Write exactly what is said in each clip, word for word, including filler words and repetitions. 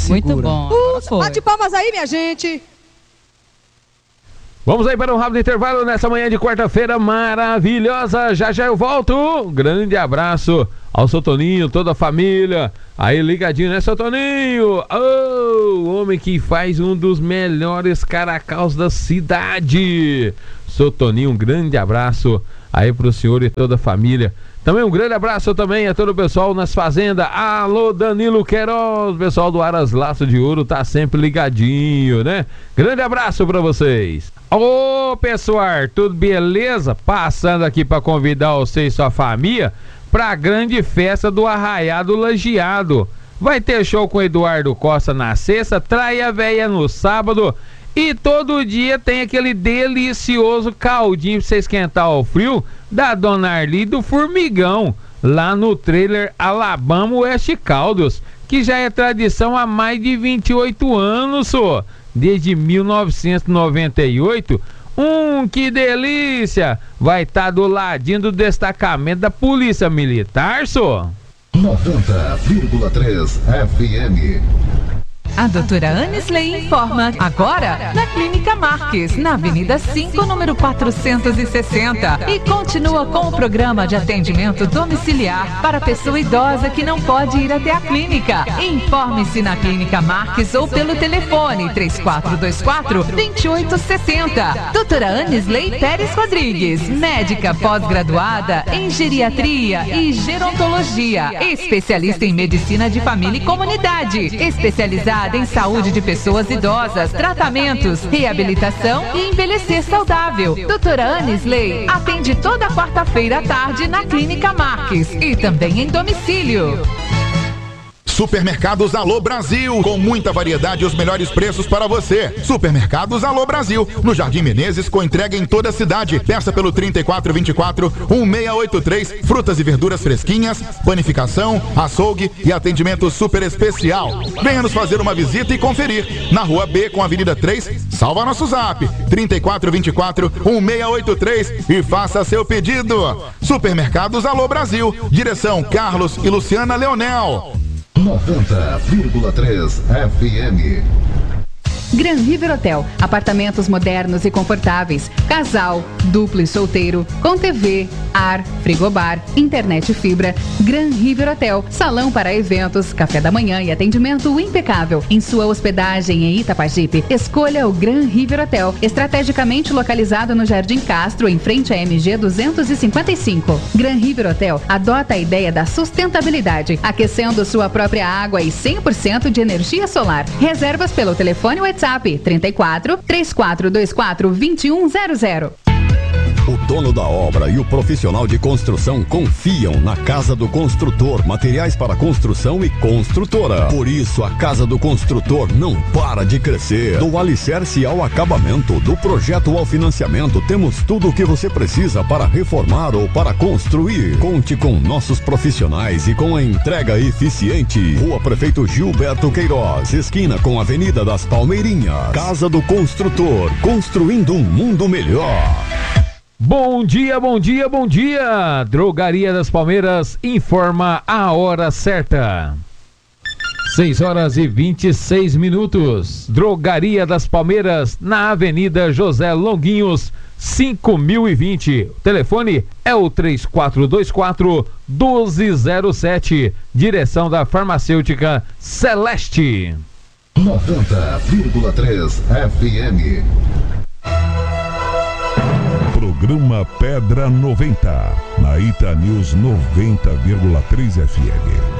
Segura. Muito bom. Uh, bate palmas aí, minha gente. Vamos aí para um rápido intervalo nessa manhã de quarta-feira maravilhosa. Já já eu volto. Grande abraço ao seu Toninho, toda a família. Aí ligadinho, né, seu Toninho? Oh, o homem que faz um dos melhores caracaus da cidade. Seu Toninho, um grande abraço aí pro senhor e toda a família. Também um grande abraço também a todo o pessoal nas fazendas. Alô, Danilo Queiroz, pessoal do Aras Laço de Ouro tá sempre ligadinho, né? Grande abraço pra vocês. Ô, pessoal, tudo beleza? Passando aqui pra convidar você e sua família pra grande festa do Arraiado Lajeado. Vai ter show com Eduardo Costa na sexta, Traia Véia no sábado. E todo dia tem aquele delicioso caldinho pra você esquentar o frio da Dona Arli do Formigão, lá no trailer Alabama Oeste Caldos, que já é tradição há mais de vinte e oito anos, só. Desde mil novecentos e noventa e oito. Hum, que delícia! Vai estar tá do ladinho do destacamento da Polícia Militar, só. noventa vírgula três F M. A doutora Anisley informa agora na Clínica Marques, na Avenida cinco, número quatrocentos e sessenta. E continua com o programa de atendimento domiciliar para pessoa idosa que não pode ir até a clínica. Informe-se na Clínica Marques ou pelo telefone três quatro dois quatro, dois oito seis zero. Doutora Anisley Pérez Rodrigues, médica pós-graduada em geriatria e gerontologia, especialista em medicina de família e comunidade, especializada em saúde de pessoas idosas, tratamentos, reabilitação e envelhecer saudável. Doutora Anisley atende toda quarta-feira à tarde na Clínica Marques e também em domicílio. Supermercados Alô Brasil, com muita variedade e os melhores preços para você. Supermercados Alô Brasil, no Jardim Menezes, com entrega em toda a cidade. Peça pelo trinta e quatro vinte e quatro, dezesseis oitenta e três, frutas e verduras fresquinhas, panificação, açougue e atendimento super especial. Venha nos fazer uma visita e conferir. Na Rua B, com a Avenida três, salva nosso zap, trinta e quatro vinte e quatro, dezesseis oitenta e três e faça seu pedido. Supermercados Alô Brasil, direção Carlos e Luciana Leonel. noventa vírgula três F M. Gran River Hotel, apartamentos modernos e confortáveis, casal, duplo e solteiro, com T V, ar, frigobar, internet e fibra. Gran River Hotel, salão para eventos, café da manhã e atendimento impecável. Em sua hospedagem em Itapajipe, escolha o Gran River Hotel, estrategicamente localizado no Jardim Castro, em frente à M G duzentos e cinquenta e cinco. Gran River Hotel adota a ideia da sustentabilidade, aquecendo sua própria água e cem por cento de energia solar. Reservas pelo telefone WhatsApp trinta e quatro, três quatro dois quatro, dois um zero zero. O dono da obra e o profissional de construção confiam na Casa do Construtor, materiais para construção e construtora. Por isso, a Casa do Construtor não para de crescer. Do alicerce ao acabamento, do projeto ao financiamento, temos tudo o que você precisa para reformar ou para construir. Conte com nossos profissionais e com a entrega eficiente. Rua Prefeito Gilberto Queiroz, esquina com a Avenida das Palmeirinhas. Casa do Construtor, construindo um mundo melhor. Bom dia, bom dia, bom dia! Drogaria das Palmeiras informa a hora certa. seis horas e vinte e seis minutos. Drogaria das Palmeiras, na Avenida José Longuinhos, cinco mil e vinte. O telefone é o três quatro dois quatro, um dois zero sete. Direção da Farmacêutica Celeste. noventa vírgula três F M. Programa Pedra noventa, na Ita News noventa vírgula três F M.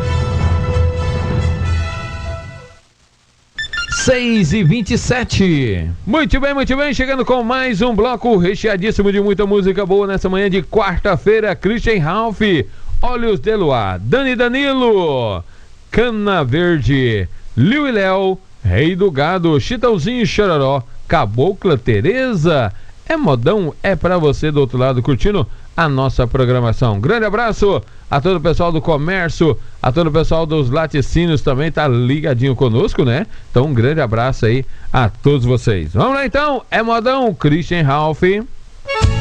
seis e vinte e sete. Muito bem, muito bem, chegando com mais um bloco recheadíssimo de muita música boa nessa manhã de quarta-feira. Christian Ralph, Olhos de Luar, Dani Danilo, Cana Verde, Liu e Léo, Rei do Gado, Chitãozinho Chororó, Cabocla Tereza. É modão, é pra você do outro lado curtindo a nossa programação. Grande abraço a todo o pessoal do comércio, a todo o pessoal dos laticínios também tá ligadinho conosco, né? Então um grande abraço aí a todos vocês. Vamos lá então, é modão, Christian Ralph.